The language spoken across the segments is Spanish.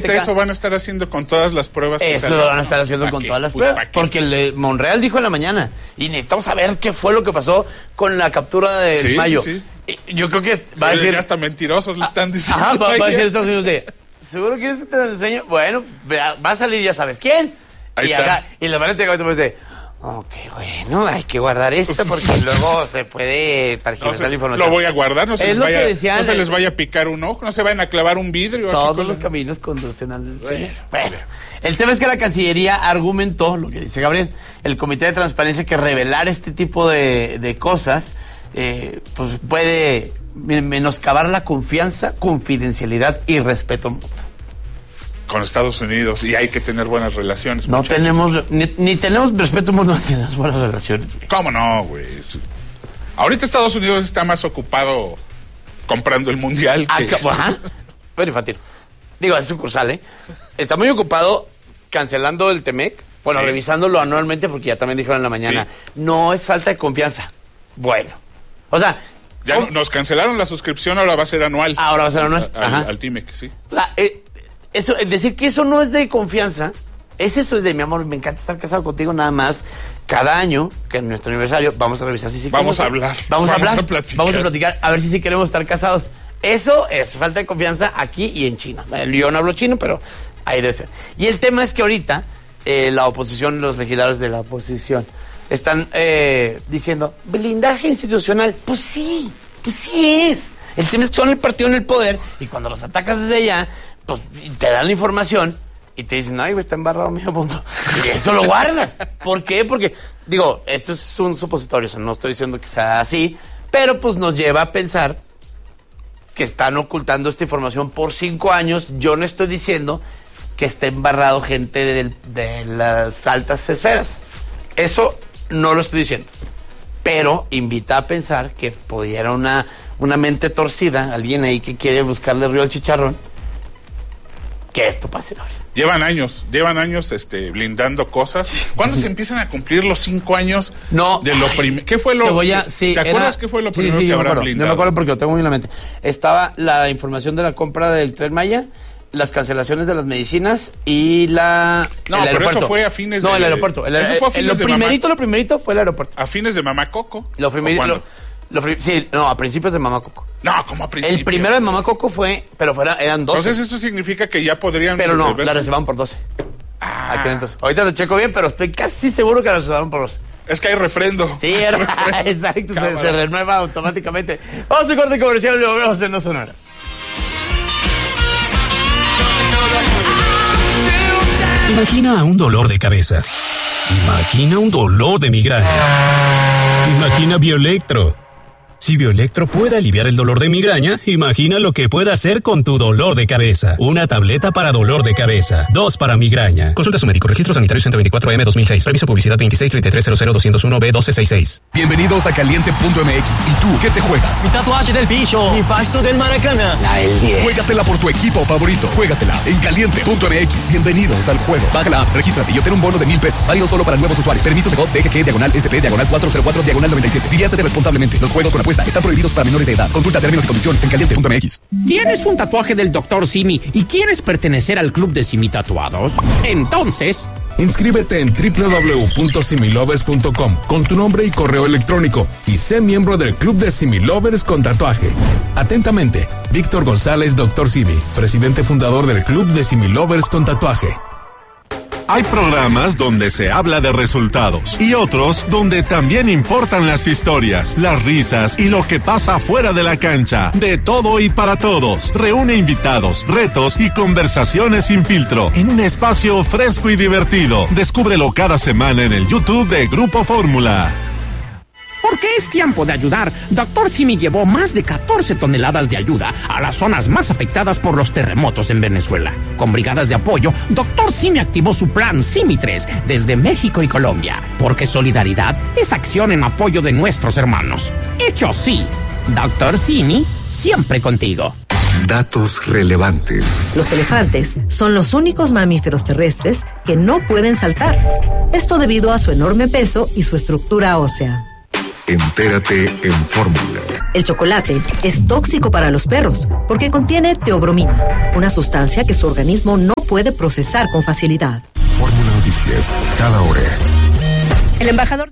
Azteca. Eso van a estar haciendo con todas las pruebas. Eso lo van a estar haciendo con todas las pruebas. Porque Monreal dijo en la mañana, y necesitamos saber qué fue lo que pasó con la captura del Mayo. Sí. Yo creo que va a decir... Ya hasta mentirosos le están diciendo. Ajá, va a decir Estados Unidos de... ¿Seguro quieres que te enseñe? Bueno, va a salir ya sabes quién. Y la van a entregar de... Ok, bueno, hay que guardar esto porque luego se puede targiversar la información. Lo voy a guardar, no se les vaya a picar un ojo, no se vayan a clavar un vidrio. Todos los caminos conducen al Señor. Bueno, el tema es que la Cancillería argumentó, lo que dice Gabriel, el Comité de Transparencia, que revelar este tipo de cosas pues puede menoscabar la confianza, confidencialidad y respeto mutuo con Estados Unidos, y hay que tener buenas relaciones. No tenemos, ni tenemos respeto mutuo, ni tenemos buenas relaciones. ¿Cómo no, güey? Ahorita Estados Unidos está más ocupado comprando el mundial que... Ajá. Bueno, infantil. Digo, es sucursal, ¿eh? Está muy ocupado cancelando el Temec, bueno, revisándolo anualmente, porque ya también dijeron en la mañana, no es falta de confianza. Bueno, o sea... Ya nos cancelaron la suscripción, ahora va a ser anual. Ahora va a ser anual. Al Timec, sí. O sea, eso, decir que eso no es de confianza, eso es de mi amor, me encanta estar casado contigo, nada más. Cada año, que en nuestro aniversario, vamos a revisar si sí vamos a hablar. Vamos a platicar, a ver si sí queremos estar casados. Eso es falta de confianza aquí y en China. Yo no hablo chino, pero ahí debe ser. Y el tema es que ahorita la oposición, los legisladores de la oposición, están diciendo, blindaje institucional. Pues sí es. El tema es que son el partido en el poder, y cuando los atacas desde allá, pues te dan la información y te dicen, ay, güey, está embarrado medio mundo. Y eso lo guardas. ¿Por qué? Porque, digo, esto es un supositorio, o sea, no estoy diciendo que sea así, pero pues nos lleva a pensar que están ocultando esta información por 5 años. Yo no estoy diciendo que esté embarrado gente de las altas esferas. Eso no lo estoy diciendo. Pero invita a pensar que pudiera una mente torcida, alguien ahí que quiere buscarle río al chicharrón, que esto pase ahora. Llevan años blindando cosas. ¿Cuándo se empiezan a cumplir los 5 años de lo primero? ¿Qué fue lo ¿Te acuerdas qué fue lo primero que habrán blindado? No me acuerdo porque lo tengo muy en la mente. Estaba la información de la compra del Tren Maya, las cancelaciones de las medicinas y el aeropuerto. Eso fue a fines el aeropuerto. Eso fue a fines lo primerito fue el aeropuerto. ¿A fines de Mamá Coco? A principios de Mamá Coco. No, como a principios. El primero de Mamá Coco eran 12. Entonces eso significa que ya podrían... Pero no, la reservaron por 12. Entonces, ahorita te checo bien, pero estoy casi seguro que la reservaron por 12. Es que hay refrendo. Sí, exacto, se renueva automáticamente. Vamos a corte comercial y volvemos en 2 horas. Imagina un dolor de cabeza. Imagina un dolor de migraña. Imagina Bioelectro. Si Bioelectro puede aliviar el dolor de migraña, imagina lo que puede hacer con tu dolor de cabeza. Una tableta para dolor de cabeza, 2 para migraña. Consulta a su médico. Registro sanitario 124M 2006. Permiso publicidad 2633000201B1266. Bienvenidos a Caliente.mx. ¿Y tú qué te juegas? Mi tatuaje del bicho. Mi pasto del Maracaná. La del 10. Juégatela por tu equipo favorito. Juégatela en Caliente.mx. Bienvenidos al juego. Baja la app, regístrate y obtén un bono de $1,000. Válido solo para nuevos usuarios. Permiso de DGG/SP/404/97. Diviértete responsablemente. Los juegos con están prohibidos para menores de edad. Consulta términos y condiciones en Caliente.mx. ¿Tienes un tatuaje del Dr. Simi y quieres pertenecer al club de Simi Tatuados? Entonces... inscríbete en www.similovers.com con tu nombre y correo electrónico y sé miembro del club de Similovers con tatuaje. Atentamente, Víctor González, Dr. Simi, presidente fundador del club de Similovers con tatuaje. Hay programas donde se habla de resultados y otros donde también importan las historias, las risas y lo que pasa fuera de la cancha. De todo y para todos. Reúne invitados, retos y conversaciones sin filtro en un espacio fresco y divertido. Descúbrelo cada semana en el YouTube de Grupo Fórmula. Porque es tiempo de ayudar, Dr. Simi llevó más de 14 toneladas de ayuda a las zonas más afectadas por los terremotos en Venezuela. Con brigadas de apoyo, Dr. Simi activó su plan Simi 3 desde México y Colombia. Porque solidaridad es acción en apoyo de nuestros hermanos. Hecho sí, Dr. Simi siempre contigo. Datos relevantes. Los elefantes son los únicos mamíferos terrestres que no pueden saltar. Esto debido a su enorme peso y su estructura ósea. Entérate en Fórmula. El chocolate es tóxico para los perros porque contiene teobromina, una sustancia que su organismo no puede procesar con facilidad. Fórmula Noticias, cada hora. El embajador...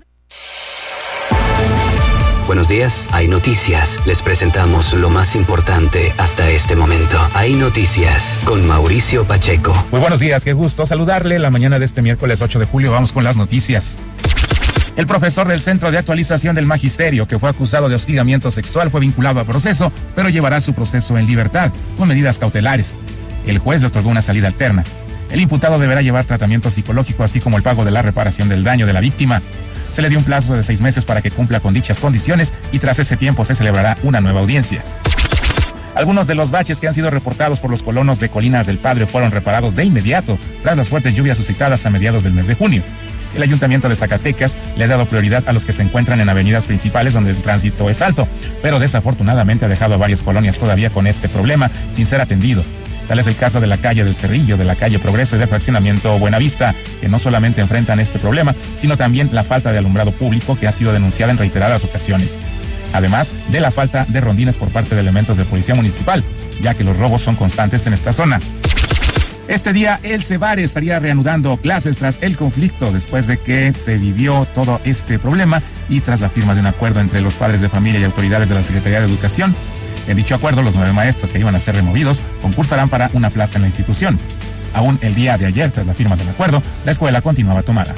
Buenos días, Hay Noticias. Les presentamos lo más importante hasta este momento. Hay Noticias con Mauricio Pacheco. Muy buenos días, qué gusto saludarle. La mañana de este miércoles 8 de julio vamos con las noticias. El profesor del Centro de Actualización del Magisterio, que fue acusado de hostigamiento sexual, fue vinculado a proceso, pero llevará su proceso en libertad, con medidas cautelares. El juez le otorgó una salida alterna. El imputado deberá llevar tratamiento psicológico, así como el pago de la reparación del daño de la víctima. Se le dio un plazo de 6 meses para que cumpla con dichas condiciones y tras ese tiempo se celebrará una nueva audiencia. Algunos de los baches que han sido reportados por los colonos de Colinas del Padre fueron reparados de inmediato tras las fuertes lluvias suscitadas a mediados del mes de junio. El Ayuntamiento de Zacatecas le ha dado prioridad a los que se encuentran en avenidas principales donde el tránsito es alto, pero desafortunadamente ha dejado a varias colonias todavía con este problema sin ser atendido. Tal es el caso de la calle del Cerrillo, de la calle Progreso y del fraccionamiento Buenavista, que no solamente enfrentan este problema, sino también la falta de alumbrado público que ha sido denunciada en reiteradas ocasiones. Además de la falta de rondines por parte de elementos de policía municipal, ya que los robos son constantes en esta zona. Este día el CEBARE estaría reanudando clases tras el conflicto después de que se vivió todo este problema y tras la firma de un acuerdo entre los padres de familia y autoridades de la Secretaría de Educación. En dicho acuerdo, los 9 maestros que iban a ser removidos concursarán para una plaza en la institución. Aún el día de ayer, tras la firma del acuerdo, la escuela continuaba tomada.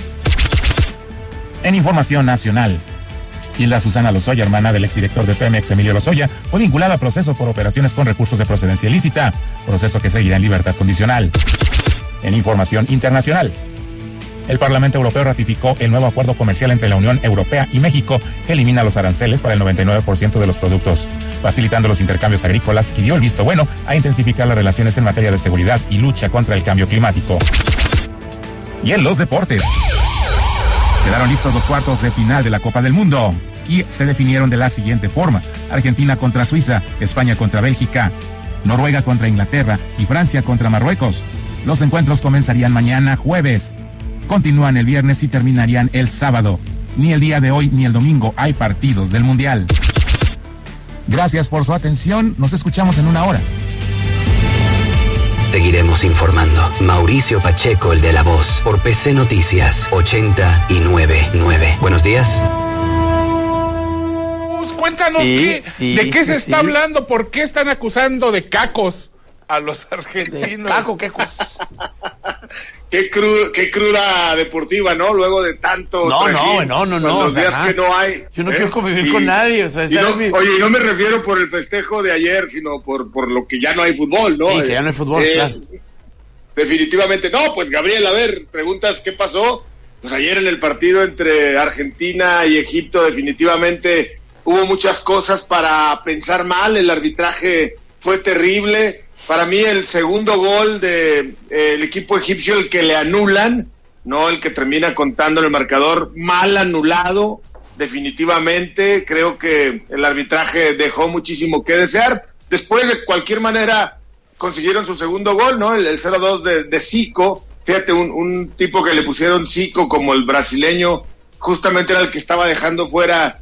En información nacional, Hilda Susana Lozoya, hermana del exdirector de Pemex, Emilio Lozoya, fue vinculada a proceso por operaciones con recursos de procedencia ilícita, proceso que seguirá en libertad condicional. En información internacional, el Parlamento Europeo ratificó el nuevo acuerdo comercial entre la Unión Europea y México que elimina los aranceles para el 99% de los productos, facilitando los intercambios agrícolas y dio el visto bueno a intensificar las relaciones en materia de seguridad y lucha contra el cambio climático. Y en los deportes, quedaron listos los cuartos de final de la Copa del Mundo y se definieron de la siguiente forma: Argentina contra Suiza, España contra Bélgica, Noruega contra Inglaterra y Francia contra Marruecos. Los encuentros comenzarían mañana jueves, continúan el viernes y terminarían el sábado. Ni el día de hoy ni el domingo hay partidos del Mundial. Gracias por su atención, nos escuchamos en una hora. Seguiremos informando. Mauricio Pacheco, el de La Voz, por PC Noticias 89.9. Buenos días. Cuéntanos de qué se está hablando, por qué están acusando de cacos a los argentinos. Qué cruda deportiva, ¿no? Luego de tanto... No. Los días que no hay. Yo no quiero convivir con nadie. O sea, oye, no me refiero por el festejo de ayer, sino por lo que ya no hay fútbol, ¿no? Sí, que ya no hay fútbol, claro. Definitivamente. No, pues Gabriel, a ver, preguntas qué pasó. Pues ayer en el partido entre Argentina y Egipto definitivamente hubo muchas cosas para pensar mal. El arbitraje fue terrible. Para mí el segundo gol de el equipo egipcio, el que le anulan, no el que termina contando en el marcador, mal anulado, definitivamente. Creo que el arbitraje dejó muchísimo que desear. Después, de cualquier manera, consiguieron su segundo gol, ¿no? El 0-2 de Zico. Fíjate, un tipo que le pusieron Zico como el brasileño, justamente era el que estaba dejando fuera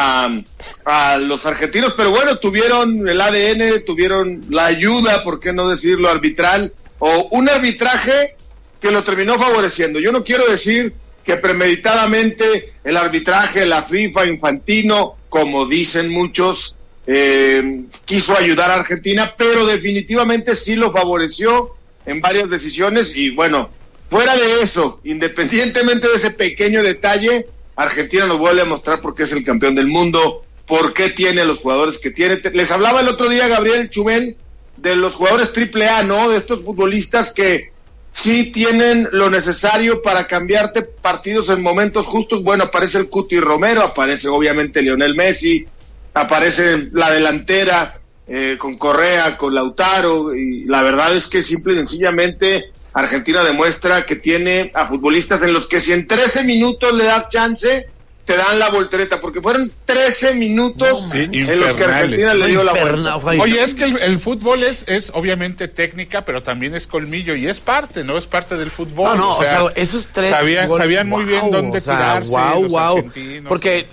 a los argentinos, pero bueno, tuvieron el ADN, tuvieron la ayuda, por qué no decirlo, arbitral, o un arbitraje que lo terminó favoreciendo. Yo no quiero decir que premeditadamente el arbitraje, la FIFA, Infantino, como dicen muchos, quiso ayudar a Argentina, pero definitivamente sí lo favoreció en varias decisiones. Y bueno, fuera de eso, independientemente de ese pequeño detalle, Argentina nos vuelve a mostrar por qué es el campeón del mundo, por qué tiene a los jugadores que tiene. Les hablaba el otro día, Gabriel Chumel, de los jugadores AAA, ¿no? De estos futbolistas que sí tienen lo necesario para cambiarte partidos en momentos justos. Bueno, aparece el Cuti Romero, aparece obviamente Lionel Messi, aparece la delantera con Correa, con Lautaro, y la verdad es que simple y sencillamente Argentina demuestra que tiene a futbolistas en los que si en 13 minutos le das chance, te dan la voltereta, porque fueron 13 minutos en los que Argentina le dio la vuelta. Oye, es que el fútbol es obviamente técnica, pero también es colmillo, y es parte, ¿no? Es parte del fútbol. O sea, esos tres sabían muy bien dónde tirarse. Wow. Porque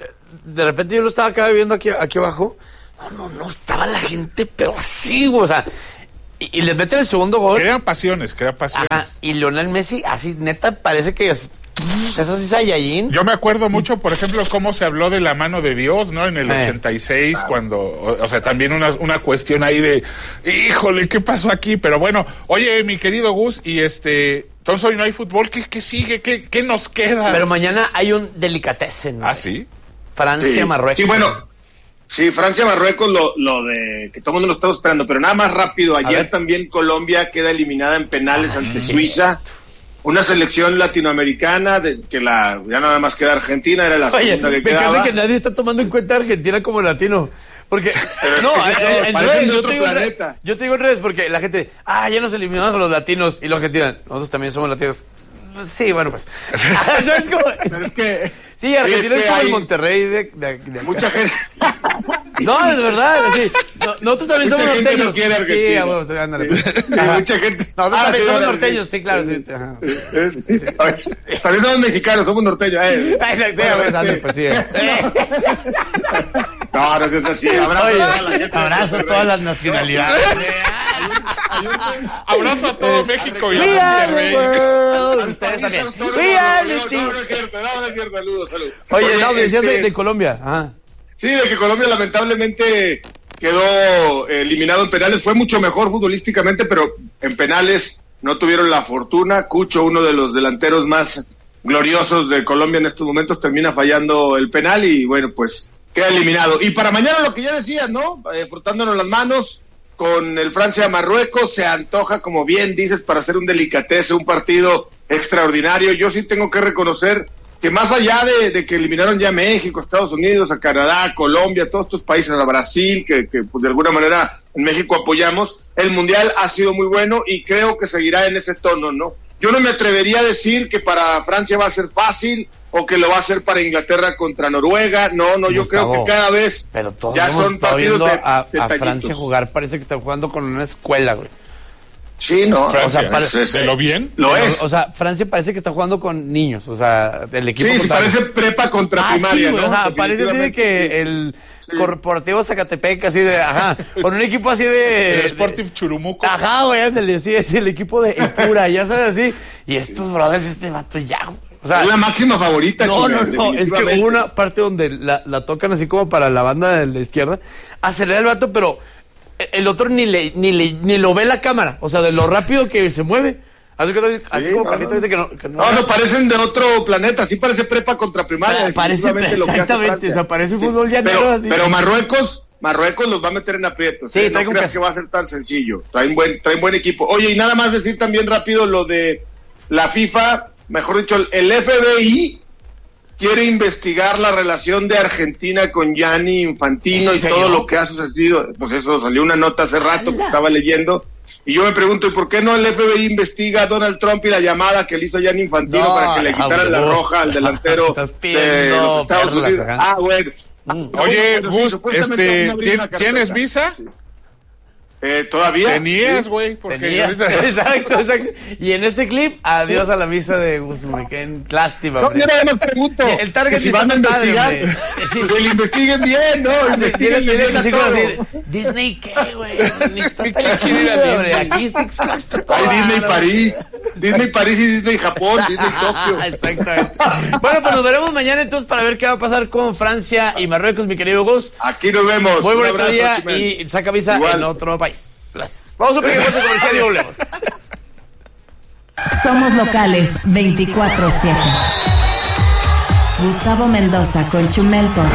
de repente yo lo estaba acá viendo aquí abajo. No, estaba la gente, pero así, güey, o sea, y les meten el segundo gol. Crean pasiones. Ajá, y Lionel Messi, así, neta, parece que es así Saiyajin. Yo me acuerdo mucho, por ejemplo, cómo se habló de la mano de Dios, ¿no? En el 86, cuando, o sea, también una cuestión ahí de, híjole, ¿qué pasó aquí? Pero bueno, oye, mi querido Gus, y entonces hoy no hay fútbol, ¿qué sigue? ¿Qué nos queda? Pero mañana hay un delicatessen. ¿Ah, sí? Francia-Marruecos. Sí, bueno. Sí, Francia-Marruecos, lo de que todo el mundo lo estamos esperando, pero nada más rápido. Ayer también Colombia queda eliminada en penales ante Suiza. Una selección latinoamericana que ya nada más queda Argentina, era la segunda que quedaba. Me encanta que nadie está tomando en cuenta a Argentina como latino. Porque, yo te digo en redes, porque la gente, ya nos eliminamos a los latinos, y los argentinos, nosotros también somos latinos. Sí, bueno, pues. ¿Sabes cómo? Pero es que... Sí, Argentina es como el Monterrey de mucha gente. No, es verdad, sí. Nosotros también somos norteños. No quiere Argentina. Sí, bueno, ándale. Mucha gente. Nosotros también somos norteños, sí, claro. Sí. También somos mexicanos, somos norteños. Exacto, pues sí. No es así. Abrazo a todas las nacionalidades. Abrazo a todo México y a ustedes también. Oye, no, me decías de Colombia. Ajá. Sí, de que Colombia lamentablemente quedó eliminado en penales. Fue mucho mejor futbolísticamente, pero en penales no tuvieron la fortuna. Cucho, uno de los delanteros más gloriosos de Colombia en estos momentos, termina fallando el penal y bueno, pues queda eliminado. Y para mañana lo que ya decías, ¿no? Frotándonos las manos con el Francia-Marruecos, se antoja, como bien dices, para hacer un delicatese, un partido extraordinario. Yo sí tengo que reconocer que más allá de que eliminaron ya a México, a Estados Unidos, a Canadá, a Colombia, a todos estos países, a Brasil, que pues de alguna manera en México apoyamos, el Mundial ha sido muy bueno y creo que seguirá en ese tono, ¿no? Yo no me atrevería a decir que para Francia va a ser fácil o que lo va a hacer para Inglaterra contra Noruega. No, yo creo que cada vez pero todos ya son partidos a Francia jugar, parece que está jugando con una escuela, güey. Sí, no. Francia, o sea, ¿de lo bien? Lo es. O sea, Francia parece que está jugando con niños, o sea, el equipo. Sí, parece prepa contra primaria, sí, ¿no? Ajá, parece así de que el Corporativo Zacatepec, así de, con un equipo así de... El Sporting Churumuco. Ajá, güey, ándale, sí, es el equipo de Ipura, ya sabes, así. Y estos brothers, vato ya, o sea, es la máxima favorita. No, es que hubo una parte donde la tocan así como para la banda de la izquierda, acelera el vato, pero el otro ni lo ve la cámara, o sea, de lo rápido que se mueve. Así como Carlito dice que no. No, parecen de otro planeta, sí parece prepa contra primaria. Parece, exactamente, o sea, parece fútbol llanero. Pero Marruecos los va a meter en aprietos. Sí, no creas que va a ser tan sencillo. Traen buen equipo. Oye, y nada más decir también rápido lo de la FIFA, mejor dicho, el FBI quiere investigar la relación de Argentina con Gianni Infantino y todo lo que ha sucedido. Pues eso, salió una nota hace rato que estaba leyendo. Y yo me pregunto, ¿y por qué no el FBI investiga a Donald Trump y la llamada que le hizo Gianni Infantino para que le quitaran la roja al delantero de los Estados Unidos? Bueno. Oye, Gus, ¿tienes visa? Sí. ¿Todavía? Tenías, güey. Exacto. Y en este clip, adiós a la visa de Gus Muriquén. Lástima, no, yo nada más pregunto. El target si van a investigar, que lo investiguen bien, ¿no? Investiguen bien así como así, Disney, ¿qué, güey? Aquí Six Flags está todo. Hay Disney París y Disney Japón, Disney Tokio. Exactamente. Bueno, pues nos veremos mañana entonces para ver qué va a pasar con Francia y Marruecos, mi querido Gus. Aquí nos vemos. Muy bonito día y saca visa en otro país. Gracias. Vamos a un pequeño corte comercial y volvemos. Somos locales 24/7. Gustavo Mendoza con Chumel Torres.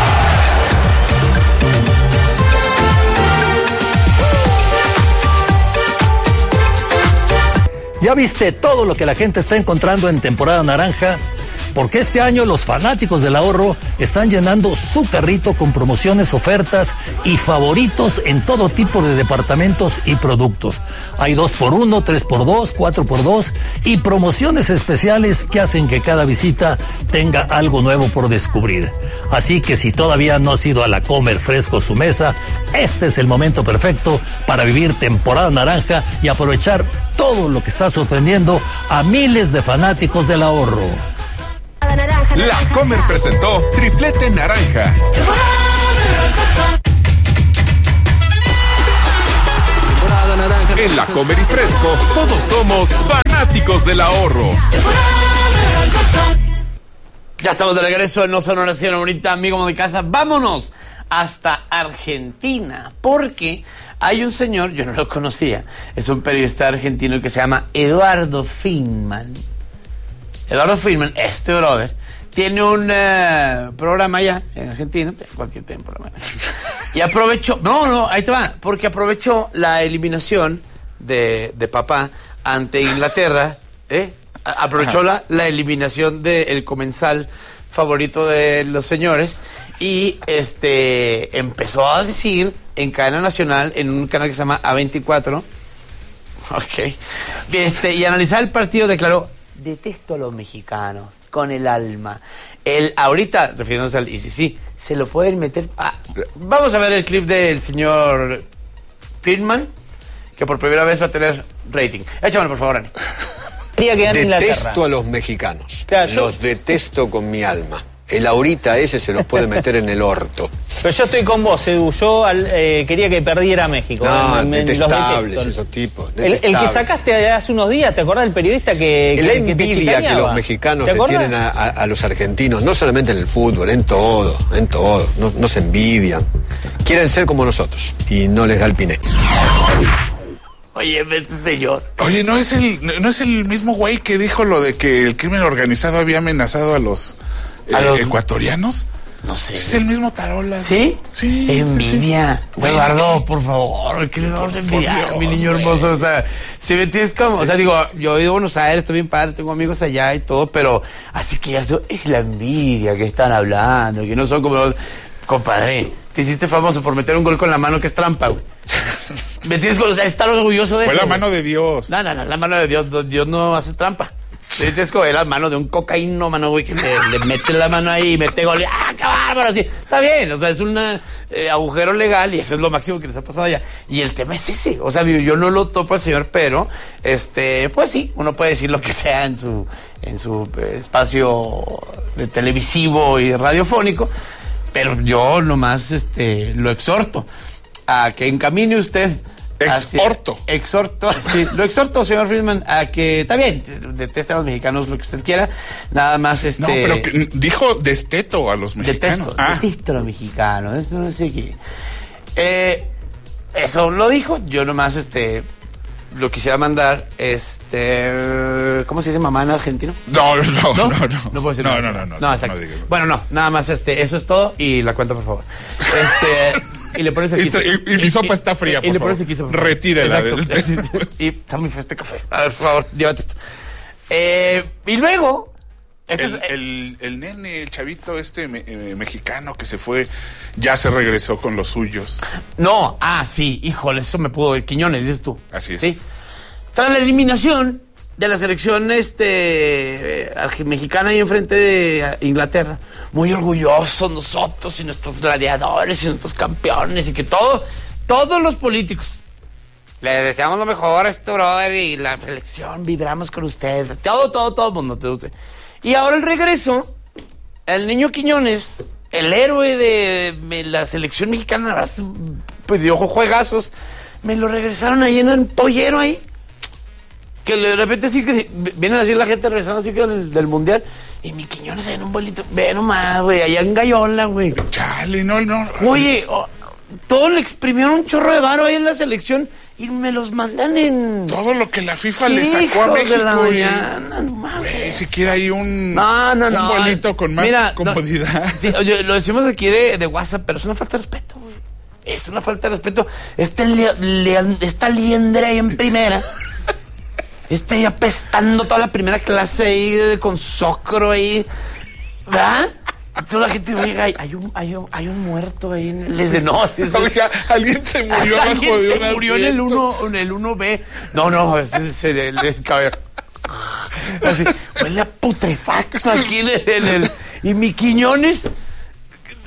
¿Ya viste todo lo que la gente está encontrando en temporada naranja? Porque este año los fanáticos del ahorro están llenando su carrito con promociones, ofertas y favoritos en todo tipo de departamentos y productos. Hay 2x1, 3x2, 4x2 y promociones especiales que hacen que cada visita tenga algo nuevo por descubrir. Así que si todavía no has ido a la Comer Fresco su mesa, este es el momento perfecto para vivir temporada naranja y aprovechar todo lo que está sorprendiendo a miles de fanáticos del ahorro. Naranja La Comer presentó Triplete Naranja. En La Comer y Fresco, todos somos fanáticos del ahorro. Ya estamos de regreso en No Sonora Nación ahorita, amigo de casa. Vámonos hasta Argentina, porque hay un señor, yo no lo conocía, es un periodista argentino que se llama Eduardo Feynman. Eduardo Feynman, este brother, tiene un programa allá en Argentina, cualquier programa. Y aprovechó, ahí te va, porque aprovechó la eliminación de papá ante Inglaterra, aprovechó la eliminación del comensal favorito de los señores y empezó a decir en cadena nacional, en un canal que se llama A24, y analizar el partido declaró: detesto a los mexicanos con el alma. Él ahorita, refiriéndose al ICC, se lo pueden meter. Vamos a ver el clip del señor Feynman, que por primera vez va a tener rating. Échamelo, por favor, Ani. Detesto a los mexicanos. Claro, los detesto con mi alma. El ahorita ese se los puede meter en el orto. Pero yo estoy con vos, Edu. Yo quería que perdiera México. No, detestables esos tipos. El que sacaste hace unos días, ¿te acordás del periodista que la envidia que los mexicanos le tienen a los argentinos, no solamente en el fútbol, en todo. No se envidian. Quieren ser como nosotros y no les da el piné. Oye, este señor. Oye, ¿no es el mismo güey que dijo lo de que el crimen organizado había amenazado a los ecuatorianos? No sé. Es el mismo Tarola. ¿Sí? Sí. Envidia. Eduardo, por favor, ¿qué le vamos a envidiar, mi niño hermoso? O sea, si me entiendes como, o sea, digo, yo he ido a Buenos Aires, estoy bien padre, tengo amigos allá y todo, pero así que ya es la envidia que están hablando, que no son como los... Compadre, te hiciste famoso por meter un gol con la mano que es trampa, güey. ¿Me entiendes? O sea, estar orgulloso de eso. Fue la mano de Dios. No, la mano de Dios. Dios no hace trampa. ¿Me entiendes? Es la mano de un cocaíno, mano, güey, que le mete la mano ahí y mete gol. ¡Ah, qué bárbaro! Así. Está bien, o sea, es un agujero legal y eso es lo máximo que les ha pasado allá. Y el tema es ese. O sea, yo no lo topo al señor, pero, pues sí, uno puede decir lo que sea en su espacio de televisivo y radiofónico. Pero yo nomás lo exhorto a que encamine usted. Exhorto, sí, lo exhorto, señor Feynman, a que está bien, deteste a los mexicanos lo que usted quiera, nada más No, pero que dijo desteto a los mexicanos. Detesto a los mexicanos, esto no sé qué. Eso lo dijo, yo nomás lo quisiera mandar, ¿cómo se dice mamá en argentino? No puedo decir nada. No, exacto. Bueno, nada más eso es todo y la cuenta, por favor. Y le pones aquí. Y mi sopa está fría, por favor. Aquí, retírela. Y está muy feo este café. A ver, por favor, llévate esto. Y luego... El nene, el chavito mexicano que se fue, ya se regresó con los suyos. No, sí, híjole, eso me pudo ver. Quiñones, dices tú. Así es. Sí. Tras la eliminación de la selección mexicana ahí enfrente de Inglaterra, muy orgullosos nosotros y nuestros gladiadores y nuestros campeones y que todos los políticos le deseamos lo mejor a este brother y la selección, vibramos con ustedes, todo el mundo. Y ahora el regreso, el niño Quiñones, el héroe de la selección mexicana, pues dio juegazos, me lo regresaron ahí en el pollero ahí. Que de repente sí que vienen así la gente regresando así que del mundial. Y mi Quiñones en un bolito. Ve nomás, güey, allá en Gallola, güey. Chale, no. Oye, todo le exprimieron un chorro de varo ahí en la selección. Y me los mandan en... Todo lo que la FIFA le sacó a México. De la mañana, nomás. Güey, siquiera hay un bolito con más comodidad. Sí, oye, lo decimos aquí de WhatsApp, pero es una falta de respeto, güey. Es una falta de respeto. Esta liendre ahí en primera... ahí apestando toda la primera clase ahí con socro ahí, ¿verdad? Toda la gente, oiga, hay un muerto ahí en el... No, o sea, alguien se murió abajo de una... murió en el 1B. No, ese es el cabello. Así, huele a putrefacto aquí en el... Y mi Quiñones...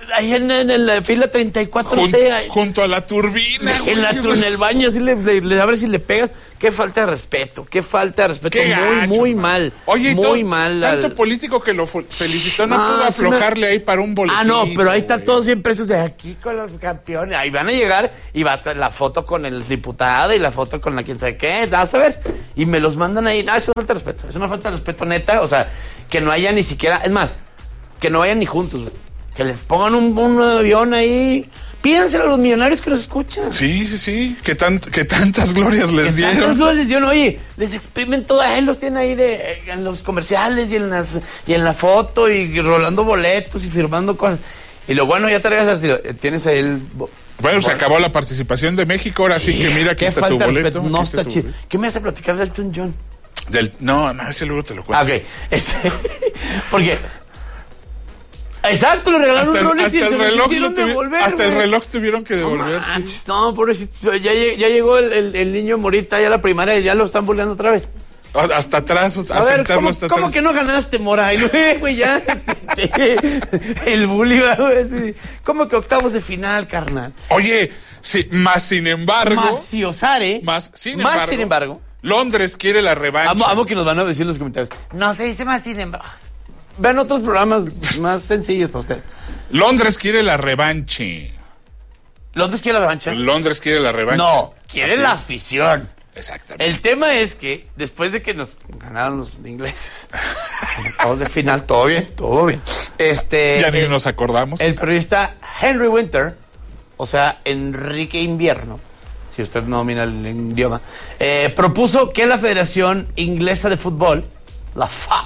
ahí en la fila 34C. Junto a la turbina. En el baño, así le abres y le pegas. Qué falta de respeto. Muy mal. Oye, muy mal. Tanto político que lo felicitó, no pudo aflojarle ahí para un boletín. No, pero ahí están todos bien presos de aquí con los campeones. Ahí van a llegar y va a estar la foto con el diputado y la foto con la quién sabe qué. Vas a ver. Y me los mandan ahí. No, es una falta de respeto. Es una falta de respeto neta. O sea, que no haya ni siquiera. Es más, que no vayan ni juntos, güey. Que les pongan un avión ahí. Pídanselo a los millonarios que los escuchan. Sí. Que tantas glorias les dieron. Tantas glorias les dieron. Oye, les exprimen todo. Los tienen ahí en los comerciales y en la foto y rolando boletos y firmando cosas. Y lo bueno, ya te regresas. Tienes ahí el... Bueno, se acabó la participación de México. Ahora sí que mira, aquí está tu boleto. No está chido. ¿Qué me hace platicar del Elton John? No, ese luego te lo cuento. Ok. Porque... Exacto, le regalaron un Rolex y se lo hicieron devolver. Hasta el reloj tuvieron que devolver. No, pobrecito. Ya llegó el niño Morita ya a la primaria y ya lo están burlando otra vez. Hasta atrás, a ver, ¿cómo que no ganaste, Mora? Güey, ya. El bully, güey. ¿Cómo que octavos de final, carnal? Oye, sí, más sin embargo. Más sin embargo. Londres quiere la revancha. Amo que nos van a decir en los comentarios. No se dice más sin embargo. Vean otros programas más sencillos para ustedes. Londres quiere la revancha. ¿Londres quiere la revancha? Londres quiere la revancha. No, quiere la afición. Exactamente. El tema es que después de que nos ganaron los ingleses, todos de final, todo bien. Ya ni nos acordamos. El periodista Henry Winter, o sea, Enrique Invierno, si usted no domina el idioma, propuso que la Federación Inglesa de Fútbol, la FA,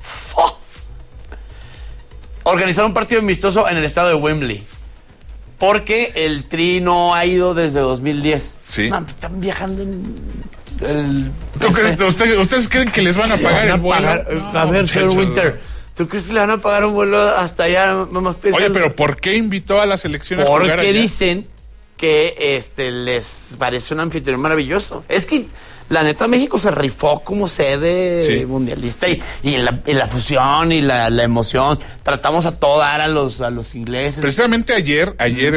organizar un partido amistoso en el estado de Wembley. Porque el Tri no ha ido desde 2010. Sí. No, están viajando en ¿Ustedes creen que les van a pagar el vuelo? A ver, señor Winter, ¿tú crees que le van a pagar un vuelo hasta allá? Oye, pero ¿por qué invitó a la selección a jugar allá? Porque dicen que les parece un anfitrión maravilloso. Es que la neta, México se rifó como sede mundialista y la fusión y la emoción. Tratamos a todo dar a los ingleses. Precisamente ayer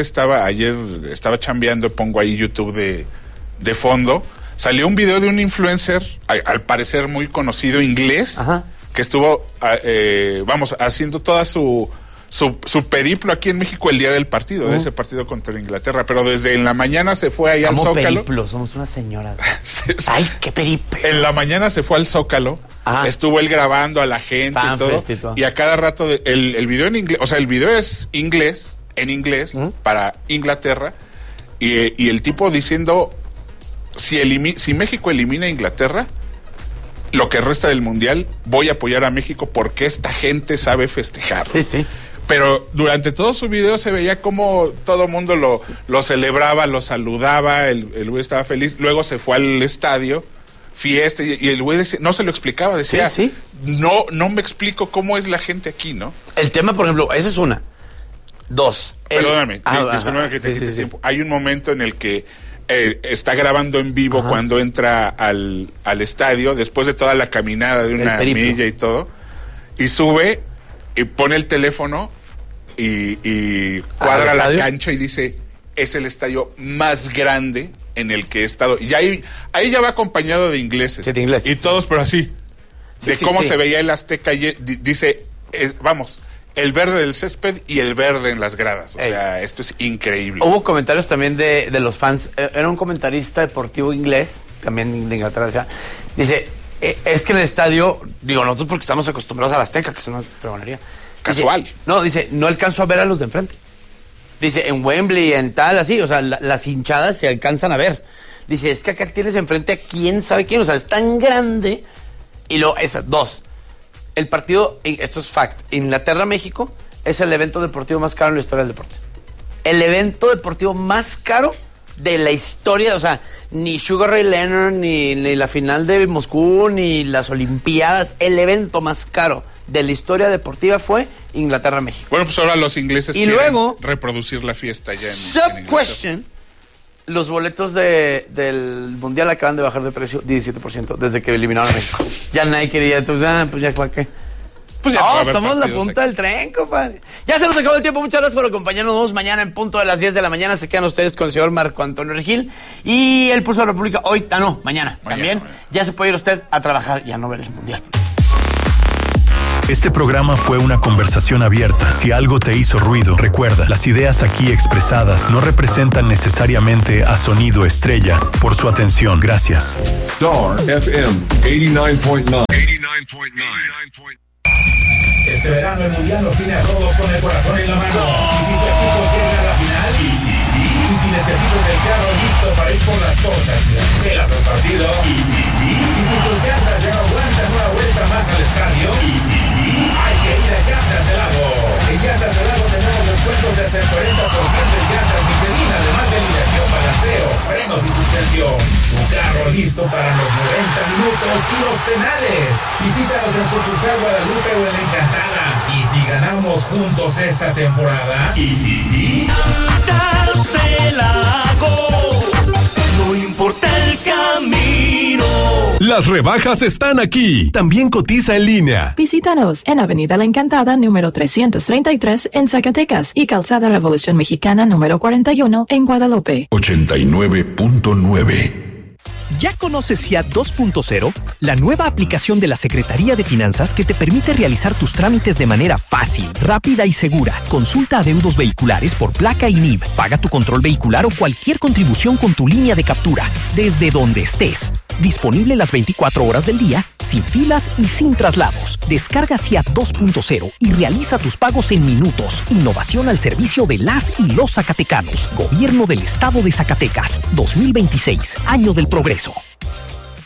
estaba chambeando, pongo ahí YouTube de fondo. Salió un video de un influencer, al parecer muy conocido inglés, que estuvo, haciendo toda su periplo aquí en México el día del partido, de ese partido contra Inglaterra, pero desde en la mañana se fue ahí al Zócalo. Periplo, somos una señora. Ay, qué periplo. En la mañana se fue al Zócalo, estuvo él grabando a la gente y todo, y a cada rato el video en inglés, o sea, el video es en inglés para Inglaterra, y el tipo diciendo, si México elimina a Inglaterra, lo que resta del mundial, voy a apoyar a México porque esta gente sabe festejar. Sí. Pero durante todo su video se veía como todo el mundo lo celebraba, lo saludaba, el güey estaba feliz. Luego se fue al estadio, fiesta, y el güey no se lo explicaba, decía, no me explico cómo es la gente aquí, ¿no? El tema, por ejemplo, esa es una. Dos. Perdóname, discúlpame que te quite tiempo. Hay un momento en el que está grabando en vivo cuando entra al estadio, después de toda la caminada de una milla y todo, y sube y pone el teléfono y cuadra la cancha y dice, es el estadio más grande en el que he estado. Y ahí ya va acompañado de ingleses. Sí, de ingleses. Y todos, pero así, de cómo se veía el Azteca, dice, el verde del césped y el verde en las gradas. O sea, esto es increíble. Hubo comentarios también de los fans. Era un comentarista deportivo inglés, también de Inglaterra. Dice, es que en el estadio, digo, nosotros porque estamos acostumbrados a la Azteca, que es una fregonería. Casual. Dice, no alcanzo a ver a los de enfrente. Dice, en Wembley, en tal, así, o sea, las hinchadas se alcanzan a ver. Dice, es que acá tienes enfrente a quién sabe quién, o sea, es tan grande. Y luego, esas dos. El partido, esto es fact, Inglaterra-México es el evento deportivo más caro en la historia del deporte. El evento deportivo más caro de la historia, o sea, ni Sugar Ray Leonard, ni la final de Moscú, ni las Olimpiadas, el evento más caro de la historia deportiva fue Inglaterra-México. Bueno, pues ahora los ingleses quieren luego reproducir la fiesta ya en Sub-question, los boletos del Mundial acaban de bajar de precio 17% desde que eliminaron a México. Ya nadie quería, entonces, pues ya fue qué. Pues no, somos la punta del tren, compadre. Ya se nos acabó el tiempo. Muchas gracias por acompañarnos. Nos vemos mañana en punto de las 10 de la mañana. Se quedan ustedes con el señor Marco Antonio Regil. Y el Pulso de la República hoy, mañana también. Mañana. Ya se puede ir usted a trabajar y a no ver el Mundial. Este programa fue una conversación abierta. Si algo te hizo ruido, recuerda, las ideas aquí expresadas no representan necesariamente a Sonido Estrella. Por su atención, gracias. Star FM 89.9. Este verano el Mundial nos tiene a todos con el corazón en la mano. Y si tu equipo llega a la final, y si necesitas el carro listo para ir por las cosas y las pelas del partido, y si tus llantas ya no aguantan una vuelta más al estadio, hay que ir a Llantas del Lago. En Llantas del Lago tenemos descuentos de hasta el 40% en llantas Michelin, además de alineación, balanceo, frenos y suspensión. Tu carro listo para los 90 minutos y los penales. Visítanos en sucursal Guadalupe o en La Encantada. Y si ganamos juntos esta temporada, Llantas del Lago, no importa el camino. Las rebajas están aquí. También cotiza en línea. Visítanos en Avenida La Encantada, número 333 en Zacatecas y Calzada Revolución Mexicana, número 41 en Guadalupe. 89.9. ¿Ya conoces FIAT 2.0? La nueva aplicación de la Secretaría de Finanzas que te permite realizar tus trámites de manera fácil, rápida y segura. Consulta adeudos vehiculares por placa y NIV. Paga tu control vehicular o cualquier contribución con tu línea de captura, desde donde estés. Disponible las 24 horas del día, sin filas y sin traslados. Descarga FIAT 2.0 y realiza tus pagos en minutos. Innovación al servicio de las y los zacatecanos. Gobierno del Estado de Zacatecas. 2026, año del progreso.